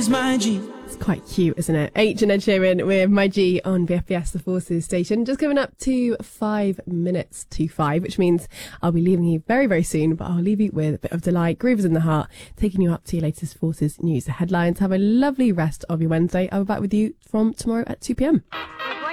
is my G. It's quite cute, isn't it? H and Ed Sheeran with My G on VFBS, the Forces station. Just coming up to 5 minutes to 5, which means I'll be leaving you very, very soon, but I'll leave you with a bit of delight, Groovers in the Heart, taking you up to your latest Forces news headlines. Have a lovely rest of your Wednesday. I'll be back with you from tomorrow at 2 p.m.